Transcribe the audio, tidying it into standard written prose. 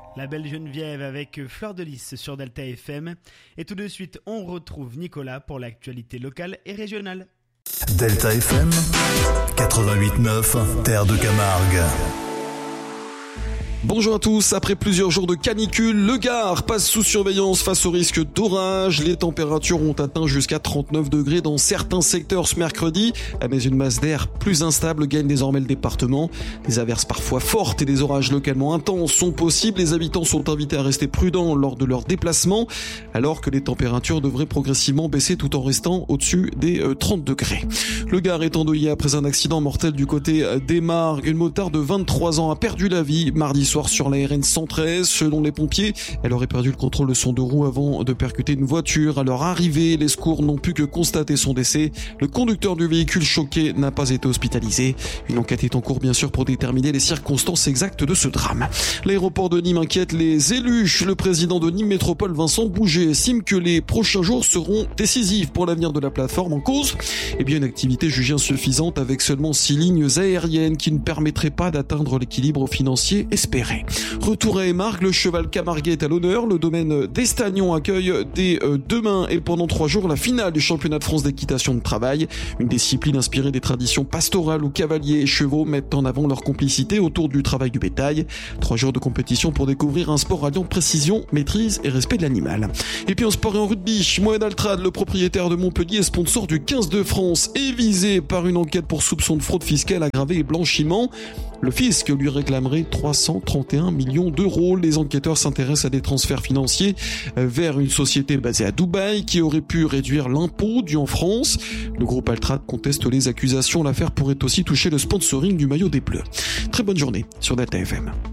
La belle Geneviève avec Fleur de Lys sur Delta FM. Et tout de suite, on retrouve Nicolas pour l'actualité locale et régionale. Delta FM 88.9, Terre de Camargue. Bonjour à tous, après plusieurs jours de canicule, le Gard passe sous surveillance face au risque d'orage. Les températures ont atteint jusqu'à 39 degrés dans certains secteurs ce mercredi, mais une masse d'air plus instable gagne désormais le département. Des averses parfois fortes et des orages localement intenses sont possibles. Les habitants sont invités à rester prudents lors de leur déplacement, alors que les températures devraient progressivement baisser tout en restant au-dessus des 30 degrés. Le Gard est endeuillé après un accident mortel du côté des Margues. Une motarde de 23 ans a perdu la vie mardi soir sur la RN 113. Selon les pompiers, elle aurait perdu le contrôle de son deux roues avant de percuter une voiture. À leur arrivée, les secours n'ont pu que constater son décès. Le conducteur du véhicule choqué n'a pas été hospitalisé. Une enquête est en cours bien sûr pour déterminer les circonstances exactes de ce drame. L'aéroport de Nîmes inquiète les élus. Le président de Nîmes Métropole, Vincent Bouget, estime que les prochains jours seront décisifs pour l'avenir de la plateforme en cause. Une activité jugée insuffisante avec seulement 6 lignes aériennes qui ne permettraient pas d'atteindre l'équilibre financier espéré. Retour à Émargues, le cheval camarguais est à l'honneur. Le domaine d'Estagnon accueille dès demain et pendant 3 jours la finale du championnat de France d'équitation de travail. Une discipline inspirée des traditions pastorales où cavaliers et chevaux mettent en avant leur complicité autour du travail du bétail. 3 jours de compétition pour découvrir un sport alliant précision, maîtrise et respect de l'animal. Et puis en sport et en rugby, Mohamed Altrad, le propriétaire de Montpellier, sponsor du 15 de France, est visé par une enquête pour soupçon de fraude fiscale aggravée et blanchiment. Le fisc lui réclamerait 331 millions d'euros. Les enquêteurs s'intéressent à des transferts financiers vers une société basée à Dubaï qui aurait pu réduire l'impôt dû en France. Le groupe Altrad conteste les accusations. L'affaire pourrait aussi toucher le sponsoring du maillot des Bleus. Très bonne journée sur Delta FM.